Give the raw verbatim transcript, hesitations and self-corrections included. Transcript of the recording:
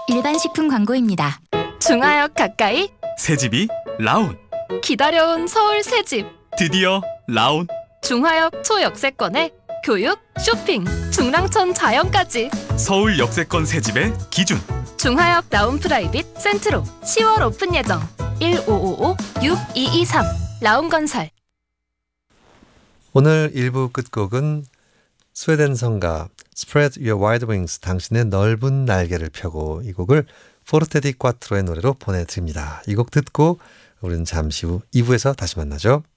일반 식품 광고입니다. 중하역 가까이 새집이 라온. 기다려온 서울 새집. 드디어 라온. 중하역 초역세권에 교육, 쇼핑, 중랑천 자연까지. 서울 역세권 새집의 기준. 중하역 라운 프라이빗 센트로 시월 오픈 예정. 일오오오 육이이삼 라운건설. 오늘 일 부 끝곡은 스웨덴 성가 Spread Your Wide Wings, 당신의 넓은 날개를 펴고, 이 곡을 포르테 디 꽈트로의 노래로 보내드립니다. 이 곡 듣고 우리는 잠시 후 이 부에서 다시 만나죠.